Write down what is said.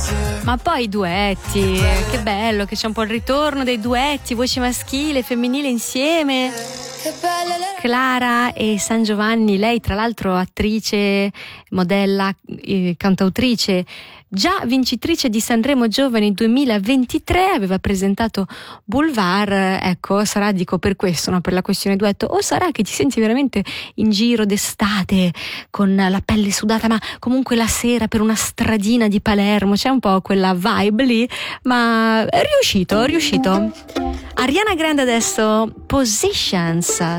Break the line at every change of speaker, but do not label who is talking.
Ma poi i duetti, che bello che c'è un po' il ritorno dei duetti, voce maschile e femminile insieme. Clara e San Giovanni, lei tra l'altro attrice, modella, cantautrice, già vincitrice di Sanremo Giovani 2023, aveva presentato Boulevard. Ecco, sarà, dico per questo, no? Per la questione duetto, o sarà che ti senti veramente in giro d'estate con la pelle sudata, ma comunque la sera per una stradina di Palermo, c'è un po' quella vibe lì, ma è riuscito. Ariana Grande adesso, Positions.